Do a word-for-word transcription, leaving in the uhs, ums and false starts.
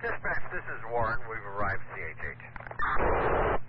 Dispatch, this is Warren. We've arrived C H H.